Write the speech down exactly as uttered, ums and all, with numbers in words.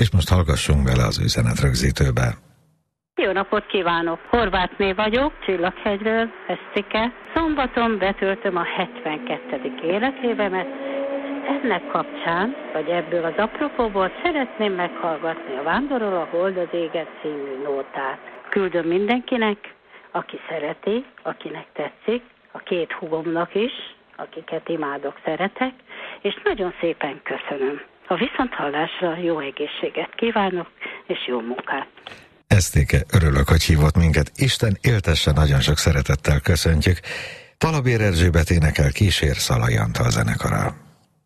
És most hallgassunk bele az üzenetrögzítőbe. Jó napot kívánok! Horvátné vagyok, Csillaghegyről, Esztike. Szombaton betöltöm a hetvenkettedik életévemet. Ennek kapcsán, vagy ebből az apropóból szeretném meghallgatni a Vándorol a hold az égen című nótát. Küldöm mindenkinek, aki szereti, akinek tetszik, a két húgomnak is, akiket imádok, szeretek, és nagyon szépen köszönöm. A viszonthallásra jó egészséget kívánok, és jó munkát! Esztéke, örülök, hogy hívott minket. Isten éltesse, nagyon sok szeretettel köszöntjük. Talabér Erzsébet énekel, kísér Szalai Antal zenekara.